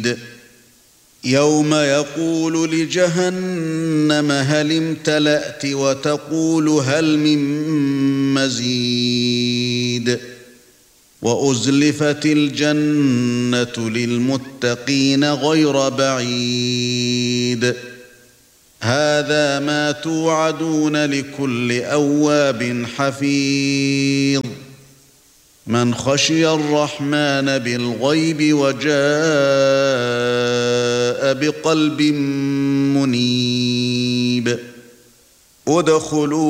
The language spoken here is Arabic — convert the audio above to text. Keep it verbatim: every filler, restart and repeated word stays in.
يوم يقول لجهنم هل امتلأت وتقول هل من مزيد وأزلفت الجنة للمتقين غير بعيد هذا ما توعدون لكل أواب حفيظ من خشي الرحمن بالغيب وجاء بقلب منيب ادخلوا